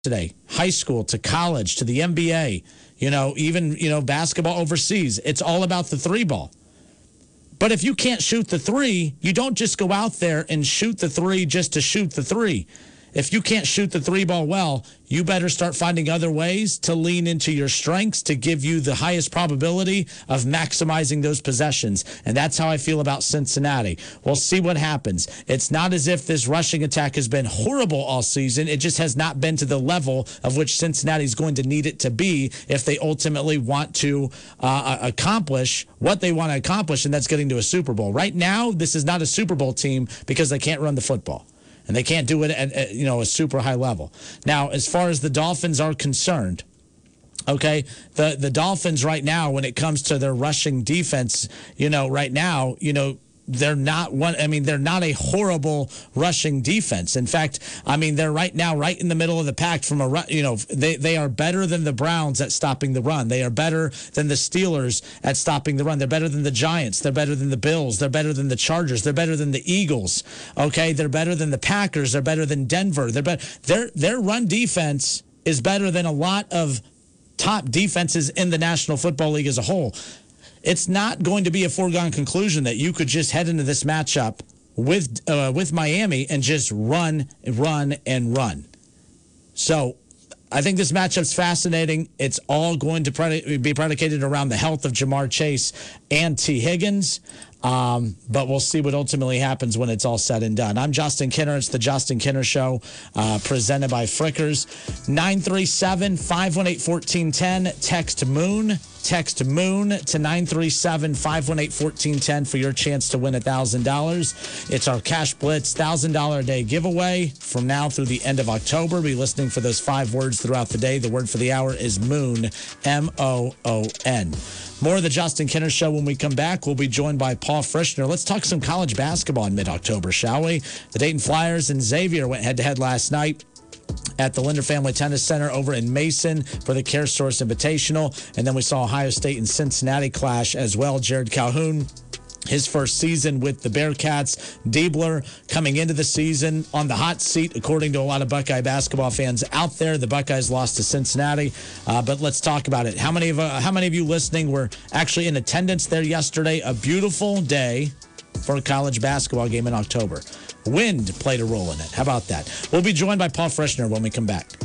today, high school to college to the NBA, even, basketball overseas. It's all about the three ball. But if you can't shoot the three, you don't just go out there and shoot the three just to shoot the three. If you can't shoot the three ball well, you better start finding other ways to lean into your strengths to give you the highest probability of maximizing those possessions. And that's how I feel about Cincinnati. We'll see what happens. It's not as if this rushing attack has been horrible all season. It just has not been to the level of which Cincinnati is going to need it to be if they ultimately want to accomplish what they want to accomplish, and that's getting to a Super Bowl. Right now, this is not a Super Bowl team because they can't run the football. And they can't do it at a super high level. Now, as far as the Dolphins are concerned, okay, the Dolphins right now, when it comes to their rushing defense, right now, they're not they're not a horrible rushing defense. In fact, they're right now right in the middle of the pack from they are better than the Browns at stopping the run. They are better than the Steelers at stopping the run. They're better than the Giants. They're better than the Bills. They're better than the Chargers. They're better than the Eagles. Okay, they're better than the Packers. They're better than Denver. Their run defense is better than a lot of top defenses in the National Football League as a whole. It's not going to be a foregone conclusion that you could just head into this matchup with Miami and just run. So I think this matchup's fascinating. It's all going to be predicated around the health of Jamar Chase and T. Higgins. But we'll see what ultimately happens when it's all said and done. I'm Justin Kinner. It's the Justin Kinner Show, presented by Frickers. 937-518-1410. Text MOON. Text MOON to 937-518-1410 for your chance to win $1,000. It's our Cash Blitz $1,000 a day giveaway from now through the end of October. Be listening for those 5 words throughout the day. The word for the hour is MOON, M-O-O-N. More of the Justin Kinner Show when we come back. We'll be joined by Paul Frischner. Let's talk some college basketball in mid-October, shall we? The Dayton Flyers and Xavier went head-to-head last night at the Linder Family Tennis Center over in Mason for the CareSource Invitational. And then we saw Ohio State and Cincinnati clash as well. Jared Calhoun, his first season with the Bearcats. Diebler coming into the season on the hot seat, according to a lot of Buckeye basketball fans out there. The Buckeyes lost to Cincinnati, but let's talk about it. How many of you listening were actually in attendance there yesterday? A beautiful day for a college basketball game in October. Wind played a role in it. How about that? We'll be joined by Paul Frischner when we come back.